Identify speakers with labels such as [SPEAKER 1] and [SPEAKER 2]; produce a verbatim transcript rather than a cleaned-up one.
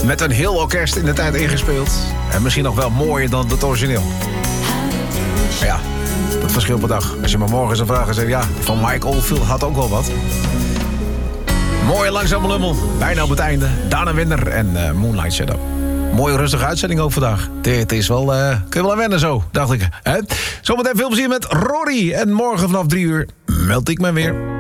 [SPEAKER 1] met een heel orkest in de tijd ingespeeld. En misschien nog wel mooier dan het origineel. Maar ja, dat verschilt per dag. Als je me morgen zou vragen, zeg ja, van Mike Oldfield had ook wel wat. Mooie langzame lummel, bijna op het einde. Dana Winner en uh, Moonlight Shadow. Mooie rustige uitzending ook vandaag. Het is wel, uh, kun je wel aan wennen zo, dacht ik. Hè? Zometeen veel plezier met Rory. En morgen vanaf drie uur meld ik me weer.